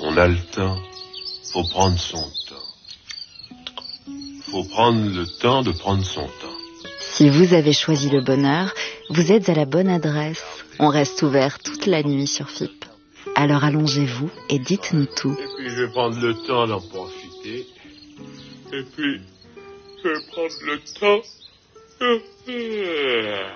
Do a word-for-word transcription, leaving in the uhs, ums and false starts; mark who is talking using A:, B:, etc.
A: On a le temps. Faut prendre son temps. Faut prendre le temps de prendre son temps.
B: Si vous avez choisi le bonheur, vous êtes à la bonne adresse. On reste ouvert toute la nuit sur F I P. Alors allongez-vous et dites-nous tout.
A: Et puis je vais prendre le temps d'en profiter. Et puis je vais prendre le temps.